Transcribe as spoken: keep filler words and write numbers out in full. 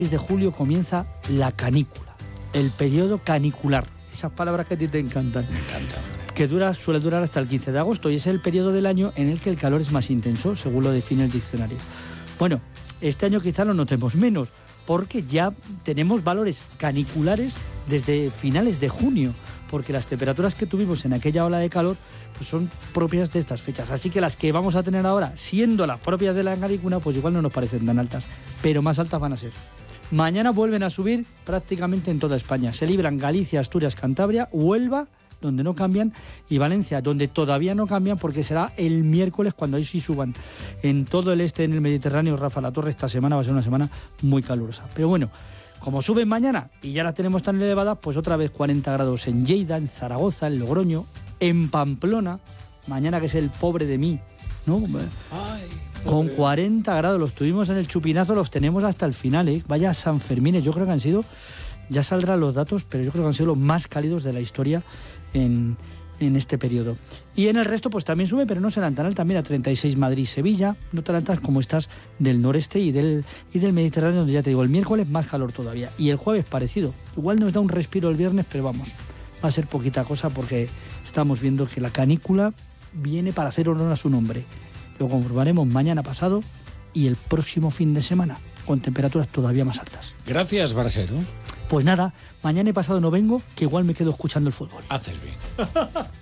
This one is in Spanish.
de julio comienza la canícula, el periodo canicular. Esas palabras que a ti te encantan. Me encanta. Que dura, suele durar hasta el quince de agosto y es el periodo del año en el que el calor es más intenso, según lo define el diccionario. Bueno, este año quizá lo notemos menos, porque ya tenemos valores caniculares desde finales de junio, porque las temperaturas que tuvimos en aquella ola de calor pues son propias de estas fechas. Así que las que vamos a tener ahora, siendo las propias de la canícula, pues igual no nos parecen tan altas, pero más altas van a ser. Mañana vuelven a subir prácticamente en toda España. Se libran Galicia, Asturias, Cantabria, Huelva, donde no cambian, y Valencia, donde todavía no cambian, porque será el miércoles cuando ahí sí suban. En todo el este, en el Mediterráneo, Rafa La Torre, esta semana va a ser una semana muy calurosa. Pero bueno, como suben mañana y ya las tenemos tan elevadas, pues otra vez cuarenta grados en Lleida, en Zaragoza, en Logroño, en Pamplona, mañana que es el pobre de mí, ¿no? Ay, con cuarenta grados, los tuvimos en el chupinazo, los tenemos hasta el final, ¿eh? Vaya San Fermines, yo creo que han sido, ya saldrán los datos, pero yo creo que han sido los más cálidos de la historia en, en este periodo. Y en el resto pues también sube, pero no serán tan altas. Mira, treinta y seis Madrid, Sevilla, no tan altas como estas del noreste y del, y del Mediterráneo, donde ya te digo, el miércoles más calor todavía. Y el jueves parecido. Igual nos da un respiro el viernes, pero vamos, va a ser poquita cosa porque estamos viendo que la canícula viene para hacer honor a su nombre. Lo comprobaremos mañana pasado y el próximo fin de semana, con temperaturas todavía más altas. Gracias, Barsero. Pues nada, mañana y pasado no vengo, que igual me quedo escuchando el fútbol. Haces bien.